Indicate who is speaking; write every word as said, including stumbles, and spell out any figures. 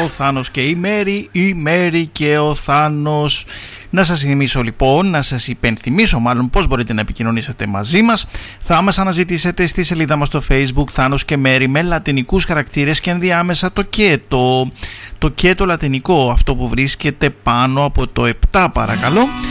Speaker 1: ο Θάνος και η Μέρη, η Μέρη και ο Θάνος. Να σας θυμίσω λοιπόν, να σας υπενθυμίσω μάλλον πώς μπορείτε να επικοινωνήσετε μαζί μας. Θα μας αναζητήσετε στη σελίδα μας στο Facebook Θάνος και Μέρη με λατινικούς χαρακτήρες και ενδιάμεσα το και, το, το και το λατινικό, αυτό που βρίσκεται πάνω από το επτά παρακαλώ.